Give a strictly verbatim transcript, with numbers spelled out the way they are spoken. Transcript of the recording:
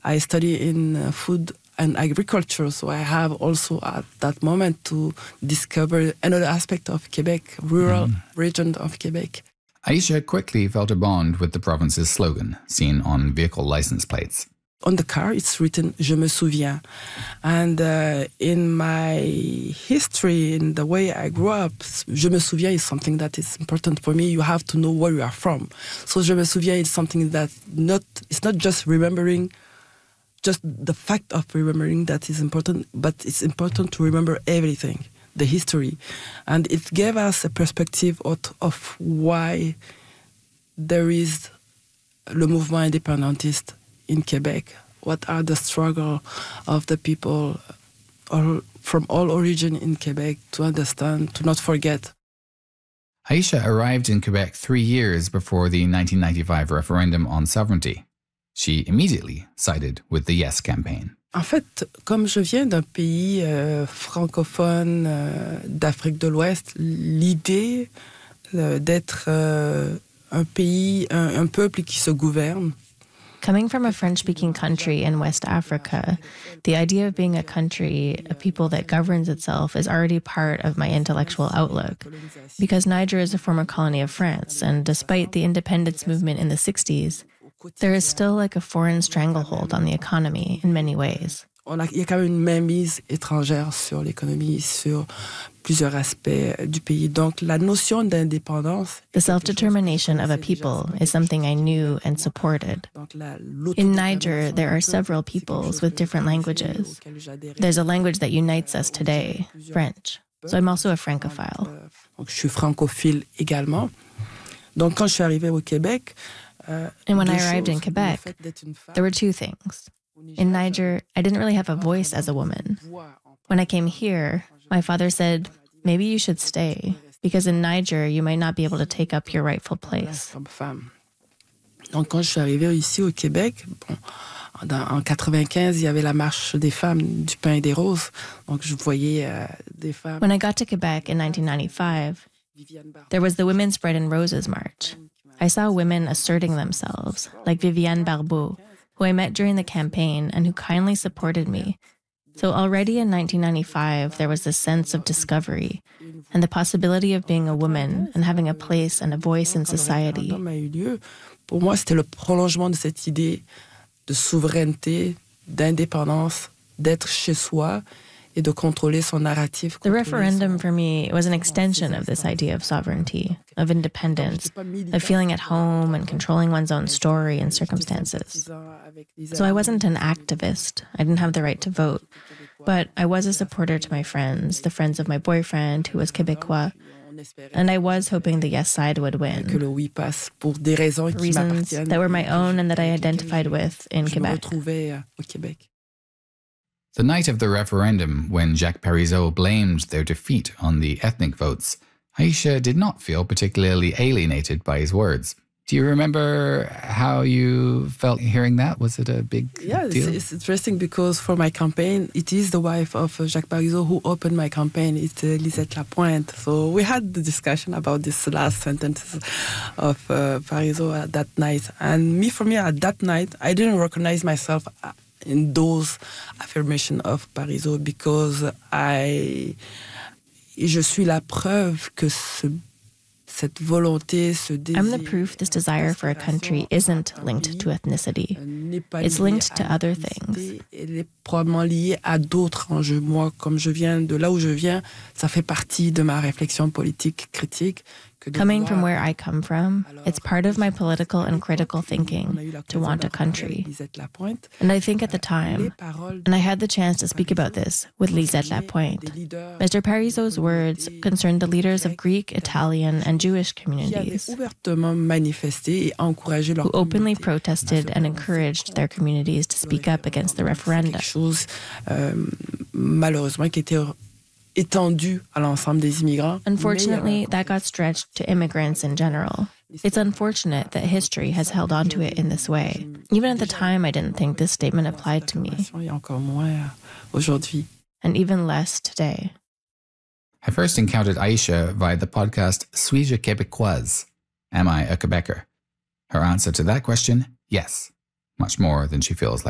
I study in uh, food and agriculture, so I have also at that moment to discover another aspect of Quebec, rural mm. region of Quebec. Aisha quickly felt a bond with the province's slogan, seen on vehicle license plates. On the car, it's written, Je me souviens. And uh, in my history, in the way I grew up, Je me souviens is something that is important for me. You have to know where you are from. So Je me souviens is something that not, it's not just remembering, just the fact of remembering that is important, but it's important to remember everything, the history. And it gave us a perspective of, of why there is le mouvement indépendantiste in Quebec. What are the struggle of the people all, from all origin in Quebec to understand, to not forget. Aisha arrived in Quebec three years before the nineteen ninety-five referendum on sovereignty. She immediately sided with the Yes campaign. En fait, comme je viens d'un pays euh, francophone euh, d'Afrique de l'Ouest, l'idée euh, d'être euh, un pays, un, un peuple qui se gouverne. Coming from a French-speaking country in West Africa, the idea of being a country, a people that governs itself, is already part of my intellectual outlook. Because Niger is a former colony of France, and despite the independence movement in the sixties, there is still like a foreign stranglehold on the economy in many ways. Il y a quand même une mainmise étrangère sur l'économie, sur plusieurs aspects du pays. Donc, la notion d'indépendance... The self-determination of a people is something I knew and supported. In Niger, there are several peoples with different languages. There's a language that unites us today, French. So I'm also a francophile. Donc, je suis francophile également. Donc, quand je suis arrivée au Québec... And when I arrived in Quebec, there were two things. In Niger, I didn't really have a voice as a woman. When I came here, my father said, maybe you should stay, because in Niger, you might not be able to take up your rightful place. Donc, quand je suis arrivée ici au Québec, bon, dans, en quatre-vingt-quinze, il y avait la marche des femmes du pain et des roses. Donc, je voyais euh, des femmes. When I got to Quebec in nineteen ninety-five, there was the Women's Bread and Roses March. I saw women asserting themselves, like Viviane Barbeau, who I met during the campaign and who kindly supported me. So already in nineteen ninety-five, there was this sense of discovery and the possibility of being a woman and having a place and a voice in society. Pour moi, c'était le prolongement de cette idée de souveraineté, d'indépendance, d'être chez soi et de contrôler son narratif. The referendum for me was an extension of this idea of sovereignty, of independence, of feeling at home and controlling one's own story and circumstances. So I wasn't an activist. I didn't have the right to vote. But I was a supporter to my friends, the friends of my boyfriend, who was Québécois. And I was hoping the yes side would win. Reasons that were my own and that I identified with in Quebec. The night of the referendum, when Jacques Parizeau blamed their defeat on the ethnic votes, Aisha did not feel particularly alienated by his words. Do you remember how you felt hearing that? Was it a big yeah, deal? Yeah, it's, it's interesting because for my campaign, it is the wife of uh, Jacques Parizeau who opened my campaign. It's uh, Lisette Lapointe. So we had the discussion about this last sentences of uh, Parizeau at that night. And me, for me, at that night, I didn't recognize myself in those affirmations of Parizeau because I, je suis la preuve que ce, cette volonté, ce désir. I'm the proof this desire for a country isn't linked to ethnicity. It's linked to other things. Elle est probablement liée à d'autres enjeux. Moi, comme je viens de là où je viens, ça fait partie de ma réflexion politique critique. Coming from where I come from, it's part of my political and critical thinking to want a country. And I think at the time, and I had the chance to speak about this with Lisette Lapointe, Mister Parizeau's words concerned the leaders of Greek, Italian, and Jewish communities who openly protested and encouraged their communities to speak up against the referendum. Étendu à l'ensemble des immigrants. Unfortunately, that got stretched to immigrants in general. It's unfortunate that history has held on to it in this way. Even at the time, I didn't think this statement applied to me. And even less today. I first encountered Aisha via the podcast Suis-je Québécoise? Am I a Quebecer? Her answer to that question, yes. Much more than she feels like.